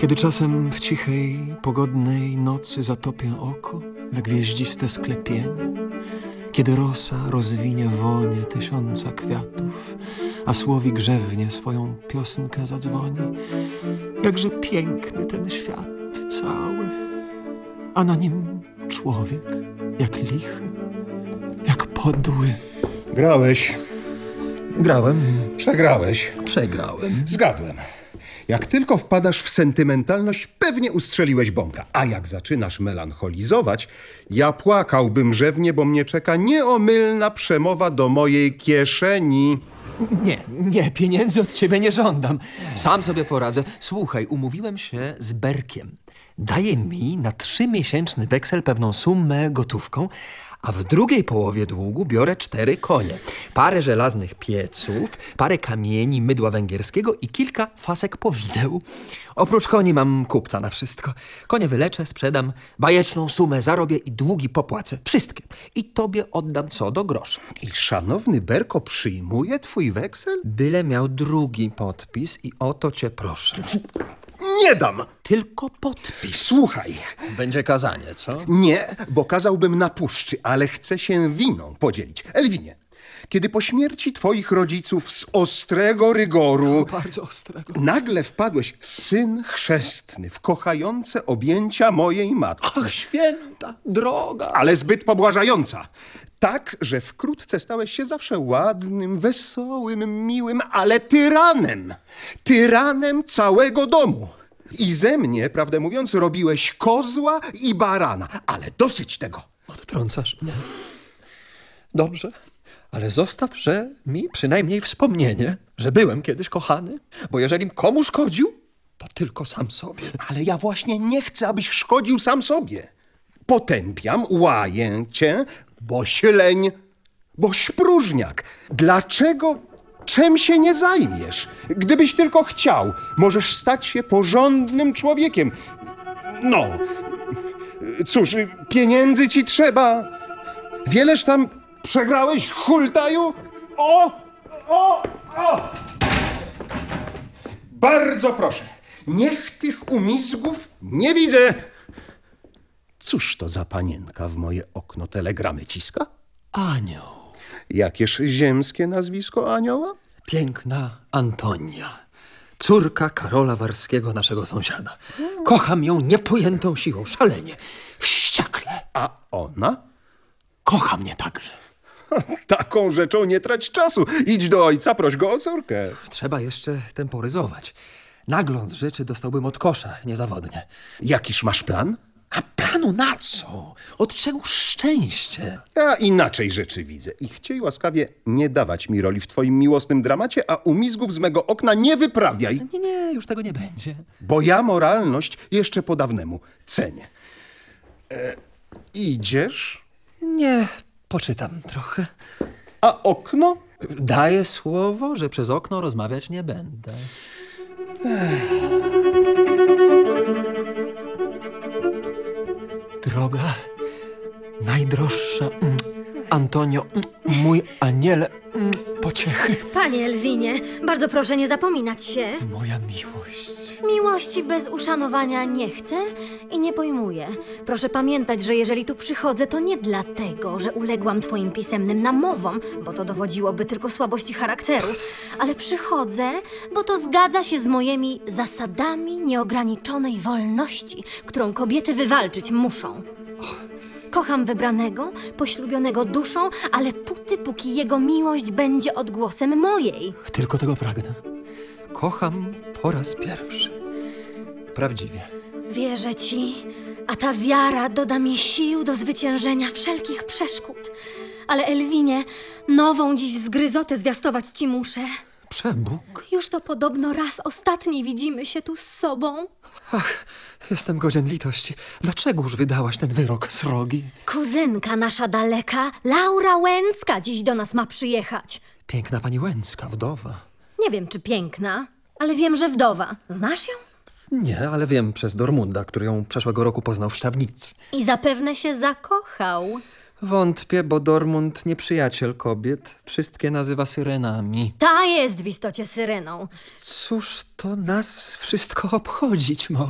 Kiedy czasem w cichej, pogodnej nocy zatopię oko w gwieździste sklepienie, kiedy rosa rozwinie wonie tysiąca kwiatów, a słowik grzewnie swoją piosenkę zadzwoni, jakże piękny ten świat cały, a na nim człowiek, jak lichy, jak podły. Grałeś. Grałem. Przegrałeś. Przegrałem. Zgadłem. Jak tylko wpadasz w sentymentalność, pewnie ustrzeliłeś bąka. A jak zaczynasz melancholizować, ja płakałbym rzewnie, bo mnie czeka nieomylna przemowa do mojej kieszeni. Nie, pieniędzy od ciebie nie żądam. Sam sobie poradzę. Słuchaj, umówiłem się z Berkiem. Daje mi na 3-miesięczny weksel pewną sumę gotówką, a w drugiej połowie długu biorę 4 konie, parę żelaznych pieców, parę kamieni, mydła węgierskiego i kilka fasek powideł. Oprócz koni mam kupca na wszystko. Konie wyleczę, sprzedam, bajeczną sumę zarobię i długi popłacę. Wszystkie. I tobie oddam co do grosza. I szanowny Berko przyjmuje twój weksel? Byle miał drugi podpis i o to cię proszę. Nie dam! Tylko podpis. Słuchaj. Będzie kazanie, co? Nie, bo kazałbym na puszczy, ale chcę się winą podzielić. Elwinie, kiedy po śmierci twoich rodziców z ostrego rygoru Bardzo ostrego. nagle wpadłeś, syn chrzestny, w kochające objęcia mojej matki. Ach, święta, droga. Ale zbyt pobłażająca. Tak, że wkrótce stałeś się zawsze ładnym, wesołym, miłym, ale tyranem. Tyranem całego domu. I ze mnie, prawdę mówiąc, robiłeś kozła i barana. Ale dosyć tego. Odtrącasz mnie. Dobrze, ale zostawże mi przynajmniej wspomnienie, że byłem kiedyś kochany, bo jeżeli komu szkodził, to tylko sam sobie. Ale ja właśnie nie chcę, abyś szkodził sam sobie. Potępiam, łaję cię, bo śleń, boś próżniak. Dlaczego czym się nie zajmiesz? Gdybyś tylko chciał, możesz stać się porządnym człowiekiem. No, cóż, pieniędzy ci trzeba. Wieleż tam przegrałeś, hultaju? O! Bardzo proszę, niech tych umizgów nie widzę. Cóż to za panienka w moje okno telegramy ciska? Anioł. Jakież ziemskie nazwisko anioła? Piękna Antonia. Córka Karola Warskiego, naszego sąsiada. Kocham ją niepojętą siłą, szalenie, wściekle. A ona? Kocha mnie także. Taką rzeczą nie trać czasu. Idź do ojca, proś go o córkę. Trzeba jeszcze temporyzować. Nagląd rzeczy dostałbym od kosza, niezawodnie. Jakiż masz plan? A planu na co? Od czego szczęście? Ja inaczej rzeczy widzę. I chciej łaskawie nie dawać mi roli w twoim miłosnym dramacie, a umizgów z mego okna nie wyprawiaj. Nie, już tego nie będzie. Bo ja moralność jeszcze po dawnemu cenię. Idziesz? Nie, poczytam trochę. A okno? Daję słowo, że przez okno rozmawiać nie będę. Droga, najdroższa Antonio, mój aniele pociechy. Panie Elwinie, bardzo proszę nie zapominać się. Moja miłość. Miłości bez uszanowania nie chcę i nie pojmuję. Proszę pamiętać, że jeżeli tu przychodzę, to nie dlatego, że uległam twoim pisemnym namowom, bo to dowodziłoby tylko słabości charakteru, ale przychodzę, bo to zgadza się z moimi zasadami nieograniczonej wolności, którą kobiety wywalczyć muszą. Kocham wybranego, poślubionego duszą, ale póki jego miłość będzie odgłosem mojej. Tylko tego pragnę. Kocham po raz pierwszy. Prawdziwie. Wierzę ci, a ta wiara doda mi sił do zwyciężenia wszelkich przeszkód. Ale Elwinie, nową dziś zgryzotę zwiastować ci muszę. Przebóg. Już to podobno raz ostatni widzimy się tu z sobą. Ach, jestem godzien litości. Dlaczegoż wydałaś ten wyrok srogi? Kuzynka nasza daleka, Laura Łęcka, dziś do nas ma przyjechać. Piękna pani Łęcka, wdowa. Nie wiem, czy piękna, ale wiem, że wdowa. Znasz ją? Nie, ale wiem przez Dormunda, który ją przeszłego roku poznał w Szczawnicy. I zapewne się zakochał. Wątpię, bo Dormund nie przyjaciel kobiet. Wszystkie nazywa syrenami. Ta jest w istocie syreną. Cóż to nas wszystko obchodzić może?